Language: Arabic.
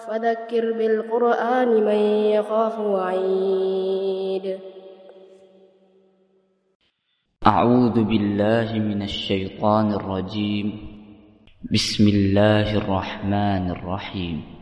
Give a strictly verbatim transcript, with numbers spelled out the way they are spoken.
فذكر بالقرآن من يخاف وعيد. أعوذ بالله من الشيطان الرجيم. بسم الله الرحمن الرحيم.